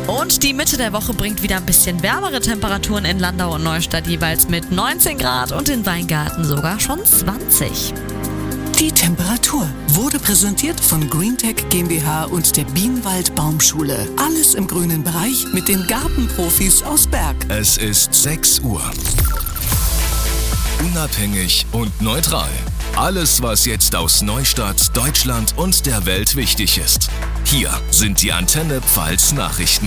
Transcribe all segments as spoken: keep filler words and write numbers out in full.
Und die Mitte der Woche bringt wieder ein bisschen wärmere Temperaturen in Landau und Neustadt, jeweils mit neunzehn Grad und in Weingarten sogar schon zwanzig. Die Temperatur wurde präsentiert von Greentech GmbH und der Bienenwald Baumschule. Alles im grünen Bereich mit den Gartenprofis aus Berg. Es ist sechs Uhr. Unabhängig und neutral. Alles, was jetzt aus Neustadt, Deutschland und der Welt wichtig ist. Hier sind die Antenne Pfalz Nachrichten.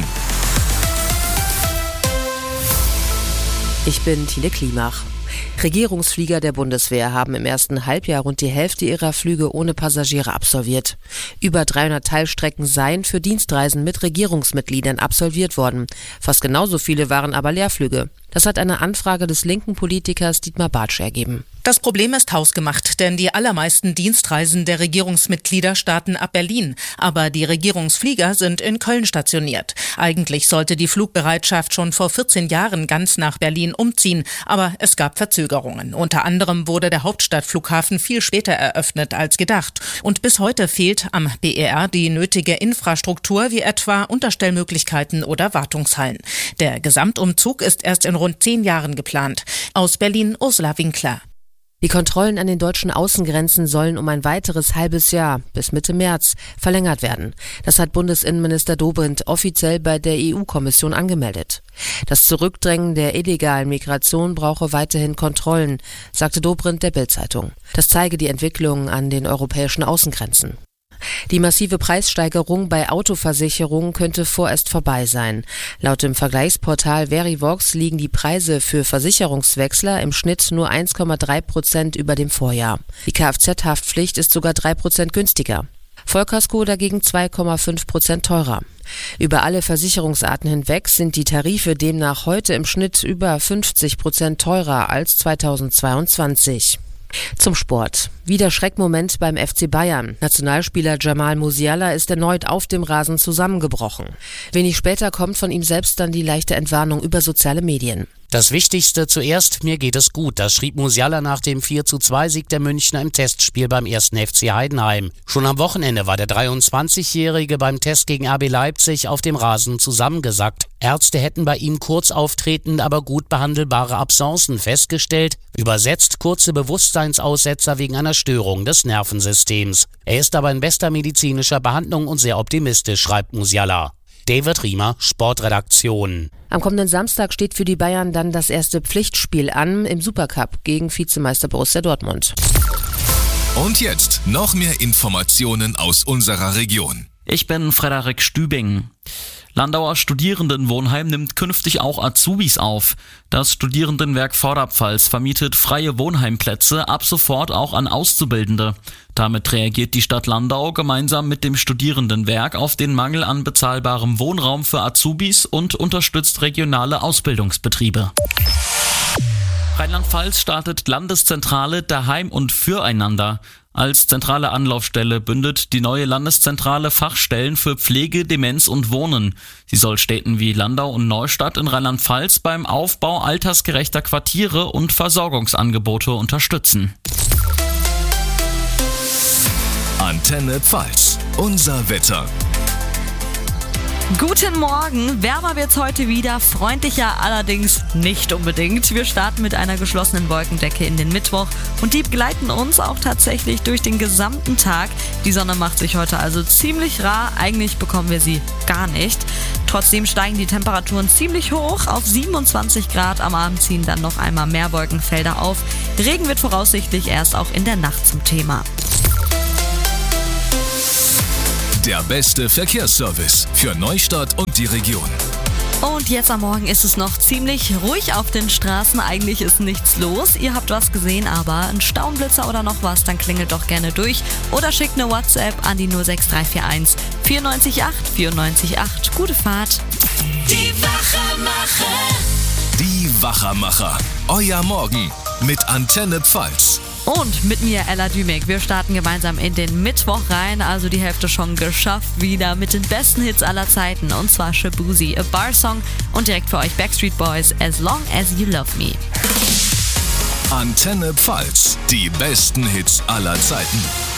Ich bin Tine Klimach. Regierungsflieger der Bundeswehr haben im ersten Halbjahr rund die Hälfte ihrer Flüge ohne Passagiere absolviert. Über dreihundert Teilstrecken seien für Dienstreisen mit Regierungsmitgliedern absolviert worden. Fast genauso viele waren aber Leerflüge. Das hat eine Anfrage des linken Politikers Dietmar Bartsch ergeben. Das Problem ist hausgemacht, denn die allermeisten Dienstreisen der Regierungsmitglieder starten ab Berlin. Aber die Regierungsflieger sind in Köln stationiert. Eigentlich sollte die Flugbereitschaft schon vor vierzehn Jahren ganz nach Berlin umziehen. Aber es gab Verzögerungen. Unter anderem wurde der Hauptstadtflughafen viel später eröffnet als gedacht. Und bis heute fehlt am B E R die nötige Infrastruktur, wie etwa Unterstellmöglichkeiten oder Wartungshallen. Der Gesamtumzug ist erst in rund zehn Jahren geplant. Aus Berlin Ursula Winkler. Die Kontrollen an den deutschen Außengrenzen sollen um ein weiteres halbes Jahr bis Mitte März verlängert werden. Das hat Bundesinnenminister Dobrindt offiziell bei der E U-Kommission angemeldet. Das Zurückdrängen der illegalen Migration brauche weiterhin Kontrollen, sagte Dobrindt der Bild-Zeitung. Das zeige die Entwicklung an den europäischen Außengrenzen. Die massive Preissteigerung bei Autoversicherungen könnte vorerst vorbei sein. Laut dem Vergleichsportal Verivox liegen die Preise für Versicherungswechsler im Schnitt nur eins Komma drei Prozent über dem Vorjahr. Die Kfz-Haftpflicht ist sogar drei Prozent günstiger. Vollkasko dagegen zwei Komma fünf Prozent teurer. Über alle Versicherungsarten hinweg sind die Tarife demnach heute im Schnitt über fünfzig Prozent teurer als zweitausendzweiundzwanzig. Zum Sport. Wieder Schreckmoment beim F C Bayern. Nationalspieler Jamal Musiala ist erneut auf dem Rasen zusammengebrochen. Wenig später kommt von ihm selbst dann die leichte Entwarnung über soziale Medien. Das Wichtigste zuerst, mir geht es gut, das schrieb Musiala nach dem vier zu zwei Sieg der Münchner im Testspiel beim ersten F C Heidenheim. Schon am Wochenende war der dreiundzwanzigjährige beim Test gegen R B Leipzig auf dem Rasen zusammengesackt. Ärzte hätten bei ihm kurz auftretende, aber gut behandelbare Absencen festgestellt, übersetzt kurze Bewusstseinsaussetzer wegen einer Störung des Nervensystems. Er ist aber in bester medizinischer Behandlung und sehr optimistisch, schreibt Musiala. David Riemer, Sportredaktion. Am kommenden Samstag steht für die Bayern dann das erste Pflichtspiel an im Supercup gegen Vizemeister Borussia Dortmund. Und jetzt noch mehr Informationen aus unserer Region. Ich bin Frederik Stübing. Landauer Studierendenwohnheim nimmt künftig auch Azubis auf. Das Studierendenwerk Vorderpfalz vermietet freie Wohnheimplätze ab sofort auch an Auszubildende. Damit reagiert die Stadt Landau gemeinsam mit dem Studierendenwerk auf den Mangel an bezahlbarem Wohnraum für Azubis und unterstützt regionale Ausbildungsbetriebe. Rheinland-Pfalz startet Landeszentrale Daheim und Füreinander. Als zentrale Anlaufstelle bündet die neue Landeszentrale Fachstellen für Pflege, Demenz und Wohnen. Sie soll Städten wie Landau und Neustadt in Rheinland-Pfalz beim Aufbau altersgerechter Quartiere und Versorgungsangebote unterstützen. Antenne Pfalz, unser Wetter. Guten Morgen, wärmer wird's heute wieder, freundlicher allerdings nicht unbedingt. Wir starten mit einer geschlossenen Wolkendecke in den Mittwoch und die begleiten uns auch tatsächlich durch den gesamten Tag. Die Sonne macht sich heute also ziemlich rar, eigentlich bekommen wir sie gar nicht. Trotzdem steigen die Temperaturen ziemlich hoch auf siebenundzwanzig Grad, am Abend ziehen dann noch einmal mehr Wolkenfelder auf. Regen wird voraussichtlich erst auch in der Nacht zum Thema. Der beste Verkehrsservice für Neustadt und die Region. Und jetzt am Morgen ist es noch ziemlich ruhig auf den Straßen. Eigentlich ist nichts los. Ihr habt was gesehen, aber ein Stauenblitzer oder noch was, dann klingelt doch gerne durch. Oder schickt eine WhatsApp an die null sechs drei vier eins vier neun acht vier neun acht. Gute Fahrt. Die Wachermacher. Die Wachermacher. Euer Morgen mit Antenne Pfalz. Und mit mir Ella Dümek. Wir starten gemeinsam in den Mittwoch rein, also die Hälfte schon geschafft, wieder mit den besten Hits aller Zeiten. Und zwar Shabuzi, A Bar Song und direkt für euch Backstreet Boys, As Long As You Love Me. Antenne Pfalz, die besten Hits aller Zeiten.